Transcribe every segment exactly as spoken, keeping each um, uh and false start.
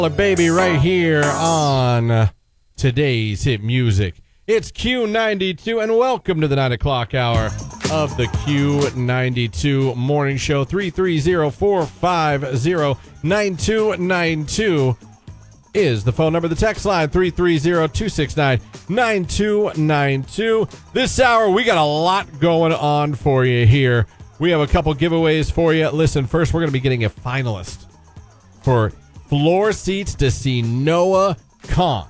Baby right here on today's hit music. It's Q ninety-two, and welcome to the nine o'clock hour of the Q ninety-two morning show. three three zero, four five zero, nine two nine two is the phone number. The text line, three three zero, two six nine, nine two nine two. This hour, we got a lot going on for you here. We have a couple giveaways for you. Listen, first, we're going to be getting a finalist for floor seats to see Noah Kahan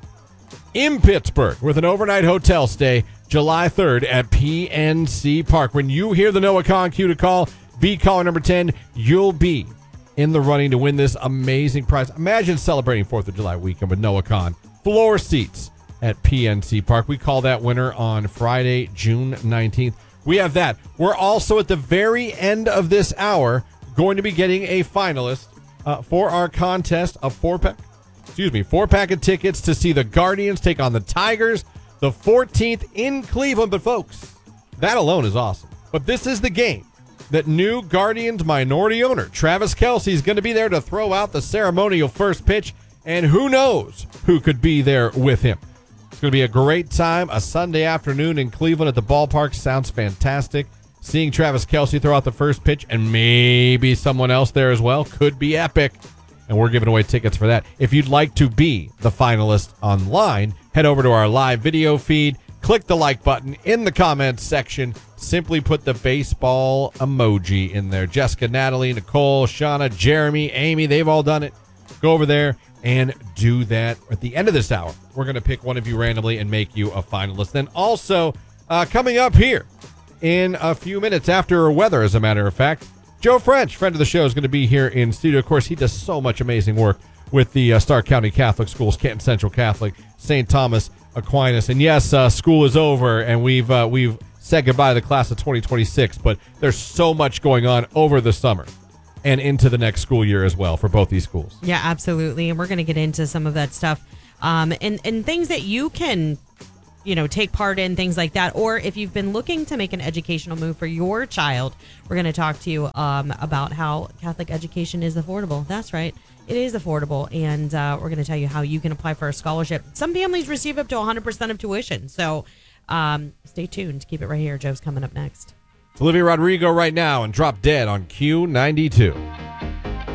in Pittsburgh with an overnight hotel stay July third at P N C Park. When you hear the Noah Kahan cue to call, be caller number ten. You'll be in the running to win this amazing prize. Imagine celebrating fourth of July weekend with Noah Kahan. Floor seats at P N C Park. We call that winner on Friday, June nineteenth. We have that. We're also at the very end of this hour going to be getting a finalist Uh, for our contest of four pack, excuse me, four pack of tickets to see the Guardians take on the Tigers the fourteenth in Cleveland. But folks, that alone is awesome. But this is the game that new Guardians minority owner Travis Kelce is going to be there to throw out the ceremonial first pitch, and who knows who could be there with him. It's going to be a great time. A Sunday afternoon in Cleveland at the ballpark sounds fantastic. Seeing Travis Kelce throw out the first pitch and maybe someone else there as well could be epic. And we're giving away tickets for that. If you'd like to be the finalist online, head over to our live video feed. Click the like button in the comments section. Simply put the baseball emoji in there. Jessica, Natalie, Nicole, Shauna, Jeremy, Amy, they've all done it. Go over there and do that. At the end of this hour, we're going to pick one of you randomly and make you a finalist. Then also, uh, coming up here, in a few minutes after weather, as a matter of fact, Joe French, friend of the show, is going to be here in studio. Of course, he does so much amazing work with the uh, Stark County Catholic Schools, Canton Central Catholic, Saint Thomas Aquinas. And yes, uh, school is over, and we've uh, we've said goodbye to the class of twenty twenty-six, but there's so much going on over the summer and into the next school year as well for both these schools. Yeah, absolutely. And we're going to get into some of that stuff um, and, and things that you can you know, take part in, things like that. Or if you've been looking to make an educational move for your child, we're going to talk to you um, about how Catholic education is affordable. That's right. It is affordable. And uh, we're going to tell you how you can apply for a scholarship. Some families receive up to one hundred percent of tuition. So um, stay tuned. Keep it right here. Joe's coming up next. It's Olivia Rodrigo right now and Drop Dead on Q ninety-two.